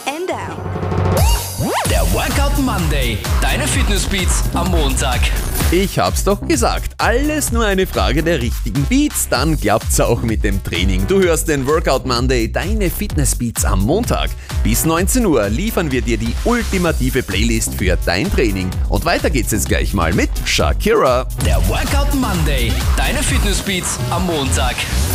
and down. Der Workout Monday. Deine Fitnessbeats am Montag. Ich hab's doch gesagt, alles nur eine Frage der richtigen Beats, dann klappt's auch mit dem Training. Du hörst den Workout Monday, deine Fitnessbeats am Montag. Bis 19 Uhr liefern wir dir die ultimative Playlist für dein Training. Und weiter geht's jetzt gleich mal mit Shakira. Der Workout Monday. Deine Fitnessbeats am Montag.